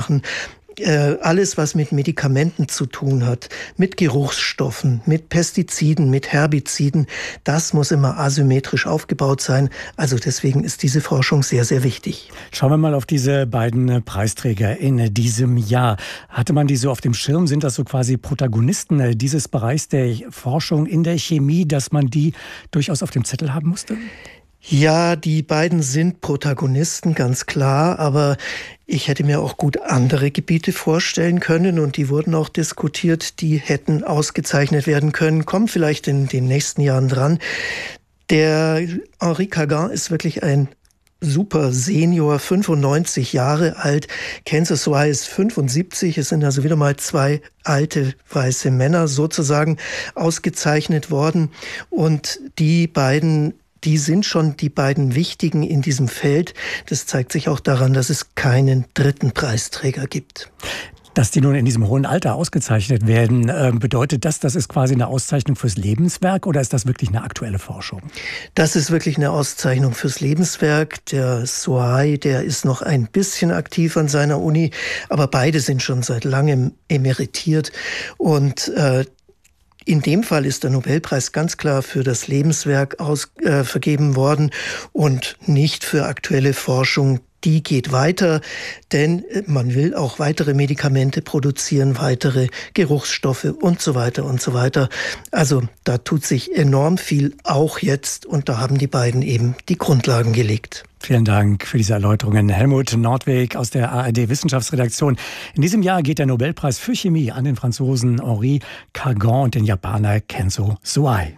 machen. Alles, was mit Medikamenten zu tun hat, mit Geruchsstoffen, mit Pestiziden, mit Herbiziden, das muss immer asymmetrisch aufgebaut sein. Also deswegen ist diese Forschung sehr, sehr wichtig. Schauen wir mal auf diese beiden Preisträger in diesem Jahr. Hatte man die so auf dem Schirm? Sind das so quasi Protagonisten dieses Bereichs der Forschung in der Chemie, dass man die durchaus auf dem Zettel haben musste? Ja, die beiden sind Protagonisten, ganz klar, aber ich hätte mir auch gut andere Gebiete vorstellen können und die wurden auch diskutiert, die hätten ausgezeichnet werden können, kommen vielleicht in den nächsten Jahren dran. Der Henri Cagin ist wirklich ein super Senior, 95 Jahre alt. Kenzo Suai ist 75. Es sind also wieder mal zwei alte weiße Männer sozusagen ausgezeichnet worden und die sind schon die beiden Wichtigen in diesem Feld. Das zeigt sich auch daran, dass es keinen dritten Preisträger gibt. Dass die nun in diesem hohen Alter ausgezeichnet werden, bedeutet das ist quasi eine Auszeichnung fürs Lebenswerk oder ist das wirklich eine aktuelle Forschung? Das ist wirklich eine Auszeichnung fürs Lebenswerk. Der Suai, der ist noch ein bisschen aktiv an seiner Uni, aber beide sind schon seit langem emeritiert und in dem Fall ist der Nobelpreis ganz klar für das Lebenswerk vergeben worden und nicht für aktuelle Forschung. Die geht weiter, denn man will auch weitere Medikamente produzieren, weitere Geruchsstoffe und so weiter und so weiter. Also da tut sich enorm viel, auch jetzt, und da haben die beiden eben die Grundlagen gelegt. Vielen Dank für diese Erläuterungen. Helmut Nordweg aus der ARD-Wissenschaftsredaktion. In diesem Jahr geht der Nobelpreis für Chemie an den Franzosen Henri Cagin und den Japaner Kenzo Suai.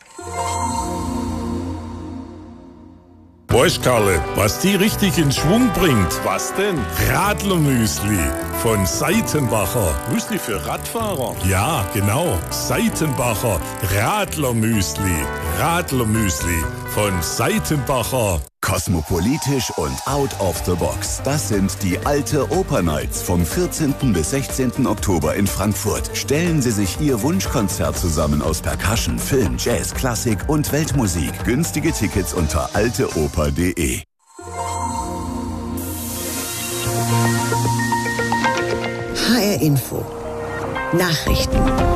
Weißt Karle, was die richtig in Schwung bringt? Was denn? Radlermüsli von Seitenbacher. Müsli für Radfahrer? Ja, genau. Seitenbacher Radlermüsli. Radlermüsli von Seitenbacher. Kosmopolitisch und out of the box. Das sind die Alte Oper Nights vom 14. bis 16. Oktober in Frankfurt. Stellen Sie sich Ihr Wunschkonzert zusammen aus Percussion, Film, Jazz, Klassik und Weltmusik. Günstige Tickets unter alteoper.de. HR Info. Nachrichten.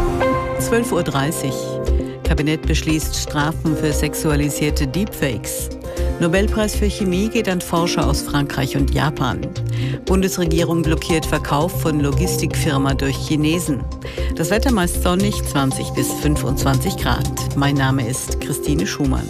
12:30 Uhr. Kabinett beschließt Strafen für sexualisierte Deepfakes. Nobelpreis für Chemie geht an Forscher aus Frankreich und Japan. Bundesregierung blockiert Verkauf von Logistikfirma durch Chinesen. Das Wetter meist sonnig, 20 bis 25 Grad. Mein Name ist Christine Schumann.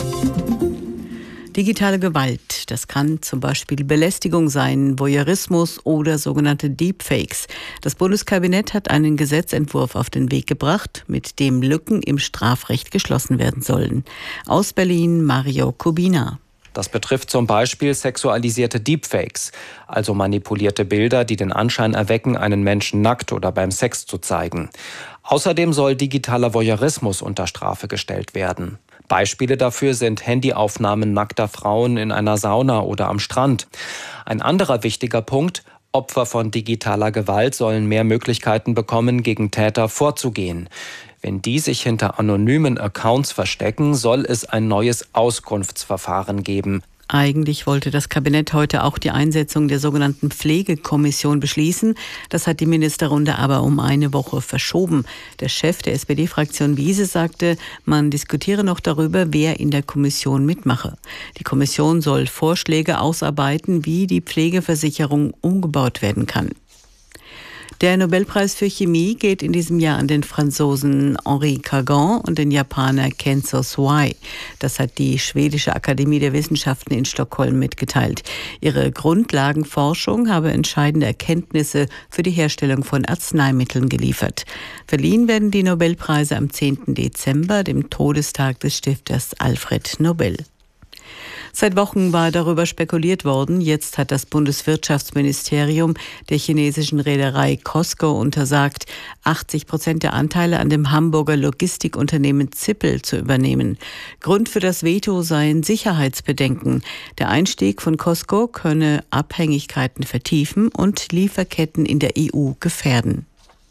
Digitale Gewalt, das kann zum Beispiel Belästigung sein, Voyeurismus oder sogenannte Deepfakes. Das Bundeskabinett hat einen Gesetzentwurf auf den Weg gebracht, mit dem Lücken im Strafrecht geschlossen werden sollen. Aus Berlin Mario Kubina. Das betrifft zum Beispiel sexualisierte Deepfakes, also manipulierte Bilder, die den Anschein erwecken, einen Menschen nackt oder beim Sex zu zeigen. Außerdem soll digitaler Voyeurismus unter Strafe gestellt werden. Beispiele dafür sind Handyaufnahmen nackter Frauen in einer Sauna oder am Strand. Ein anderer wichtiger Punkt: Opfer von digitaler Gewalt sollen mehr Möglichkeiten bekommen, gegen Täter vorzugehen. Wenn die sich hinter anonymen Accounts verstecken, soll es ein neues Auskunftsverfahren geben. Eigentlich wollte das Kabinett heute auch die Einsetzung der sogenannten Pflegekommission beschließen. Das hat die Ministerrunde aber um eine Woche verschoben. Der Chef der SPD-Fraktion Wiese sagte, man diskutiere noch darüber, wer in der Kommission mitmache. Die Kommission soll Vorschläge ausarbeiten, wie die Pflegeversicherung umgebaut werden kann. Der Nobelpreis für Chemie geht in diesem Jahr an den Franzosen Henri Cagin und den Japaner Kenzo Suai. Das hat die Schwedische Akademie der Wissenschaften in Stockholm mitgeteilt. Ihre Grundlagenforschung habe entscheidende Erkenntnisse für die Herstellung von Arzneimitteln geliefert. Verliehen werden die Nobelpreise am 10. Dezember, dem Todestag des Stifters Alfred Nobel. Seit Wochen war darüber spekuliert worden. Jetzt hat das Bundeswirtschaftsministerium der chinesischen Reederei COSCO untersagt, 80% der Anteile an dem Hamburger Logistikunternehmen Zippel zu übernehmen. Grund für das Veto seien Sicherheitsbedenken. Der Einstieg von COSCO könne Abhängigkeiten vertiefen und Lieferketten in der EU gefährden.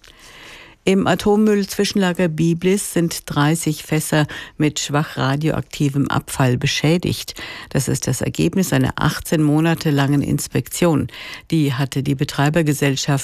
Im Atommüll-Zwischenlager Biblis sind 30 Fässer mit schwach radioaktivem Abfall beschädigt. Das ist das Ergebnis einer 18 Monate langen Inspektion. Die hatte die Betreibergesellschaft